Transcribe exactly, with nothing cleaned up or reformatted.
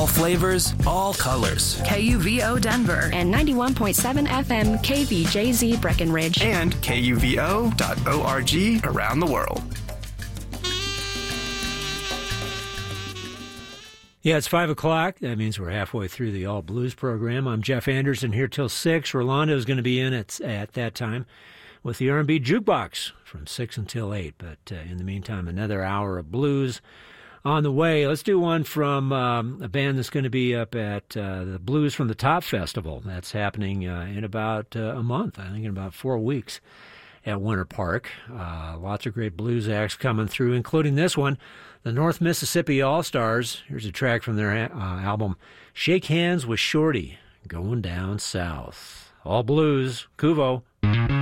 All flavors, all colors. K U V O Denver. And ninety-one point seven F M K V J Z Breckenridge. And K U V O dot org around the world. Yeah, it's five o'clock. That means we're halfway through the All Blues program. I'm Jeff Anderson here till six. Rolando is going to be in at, at that time with the R and B Jukebox from six until eight. But uh, in the meantime, another hour of blues on the way. Let's do one from um, a band that's going to be up at uh, the Blues from the Top Festival. That's happening uh, in about uh, a month, I think in about four weeks at Winter Park. Uh, lots of great blues acts coming through, including this one, the North Mississippi All-Stars. Here's a track from their uh, album, Shake Hands with Shorty, Going Down South. All blues, Kuvo.